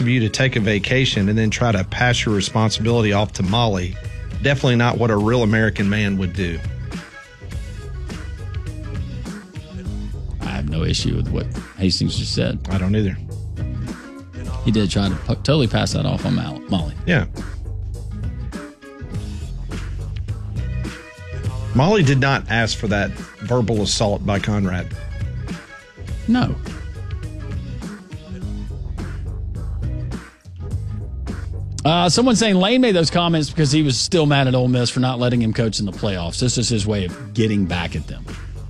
of you to take a vacation and then try to pass your responsibility off to Molly. Definitely not what a real American man would do. I have no issue with what Hastings just said. I don't either. He did try to totally pass that off on Molly. Yeah. Molly did not ask for that verbal assault by Conrad. No. Someone saying Lane made those comments because he was still mad at Ole Miss for not letting him coach in the playoffs. This is his way of getting back at them.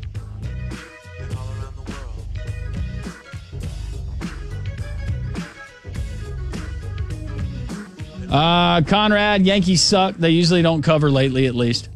Conrad, Yankees suck. They usually don't cover lately, at least.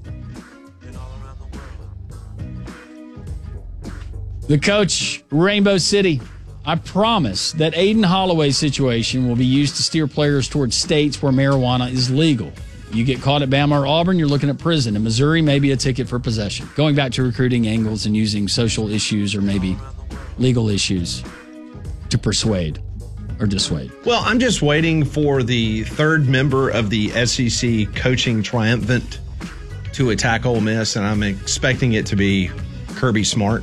The coach, Rainbow City. I promise that Aiden Holloway's situation will be used to steer players towards states where marijuana is legal. You get caught at Bama or Auburn, you're looking at prison. In Missouri, maybe a ticket for possession. Going back to recruiting angles and using social issues or maybe legal issues to persuade or dissuade. Well, I'm just waiting for the third member of the SEC coaching triumvirate to attack Ole Miss, and I'm expecting it to be Kirby Smart.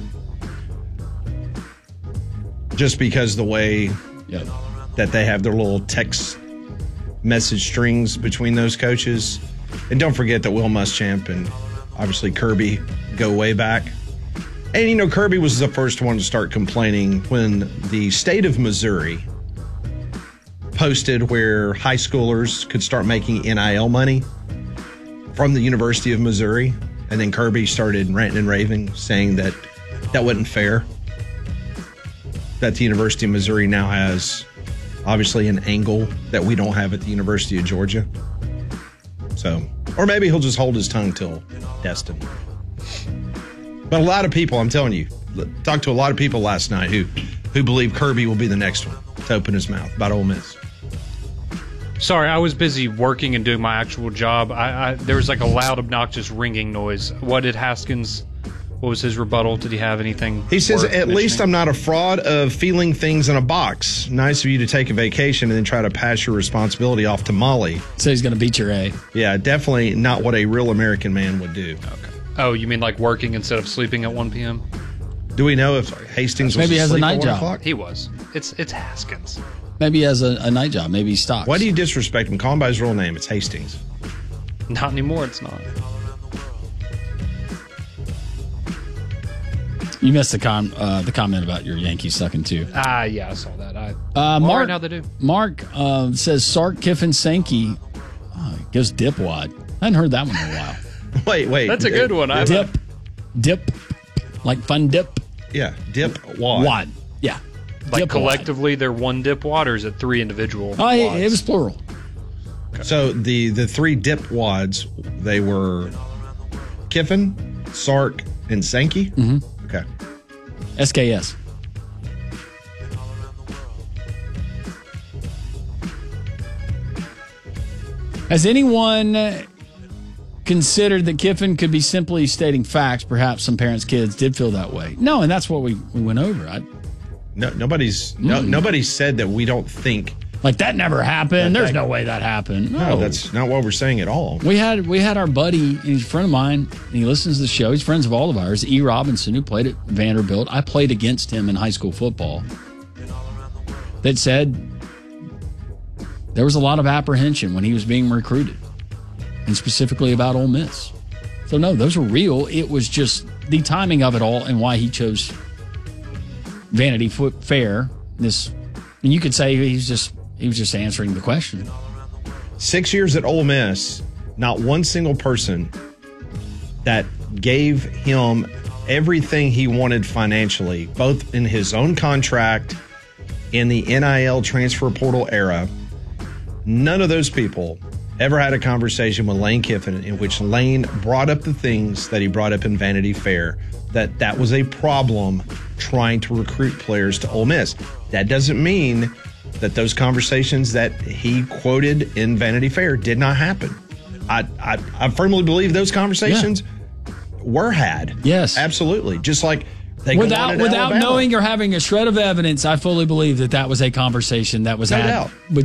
Just because the way that they have their little text message strings between those coaches. And don't forget that Will Muschamp and obviously Kirby go way back. And, you know, Kirby was the first one to start complaining when the state of Missouri posted where high schoolers could start making NIL money from the University of Missouri. And then Kirby started ranting and raving, saying that that wasn't fair. That the University of Missouri now has, obviously, an angle that we don't have at the University of Georgia. So, or maybe he'll just hold his tongue till destined. But a lot of people, I'm telling you, talked to a lot of people last night who believe Kirby will be the next one to open his mouth about Ole Miss. Sorry, I was busy working and doing my actual job. There was like a loud, obnoxious ringing noise. What did Haskins... What was his rebuttal? Did he have anything? He says, at least I'm not a fraud of feeling things in a box. Nice of you to take a vacation and then try to pass your responsibility off to Molly. So he's going to beat your A. Yeah, definitely not what a real American man would do. Okay. Oh, you mean like working instead of sleeping at 1 p.m.? Do we know if Hastings was maybe has a night job? O'clock? He was. It's Haskins. Maybe he has a night job. Maybe he stocks. Why do you disrespect him? Call him by his real name. It's Hastings. Not anymore. It's not. You missed the comment about your Yankees sucking too. Yeah, I saw that. Mark, right now they do. Mark says Sark, Kiffin, Sankey gives dipwad. I hadn't heard that one in a while. Wait. That's a good one. Dip, like fun dip. Yeah, dip wad. Wad, yeah. Like dip collectively, they're one dip wad, or is it three individual wads? It was plural. Okay. So the three dip wads, they were Kiffin, Sark, and Sankey? Mm-hmm. Okay. SKS. Has anyone considered that Kiffin could be simply stating facts? Perhaps some parents' kids did feel that way. No, and that's what we went over. Nobody said that we don't think. Like, that never happened. There's no way that happened. No, that's not what we're saying at all. We had our buddy, he's a friend of mine, and he listens to the show. He's friends of all of ours, E. Robinson, who played at Vanderbilt. I played against him in high school football. That said there was a lot of apprehension when he was being recruited, and specifically about Ole Miss. So, no, those were real. It was just the timing of it all and why he chose Vanity Fair. And you could say he was just answering the question. 6 years at Ole Miss, not one single person that gave him everything he wanted financially, both in his own contract, in the NIL transfer portal era, none of those people ever had a conversation with Lane Kiffin in which Lane brought up the things that he brought up in Vanity Fair, that was a problem trying to recruit players to Ole Miss. That doesn't mean that those conversations that he quoted in Vanity Fair did not happen. I firmly believe those conversations were had. Yes. Absolutely. Just like they without knowing or having a shred of evidence, I fully believe that was a conversation that was had. No doubt.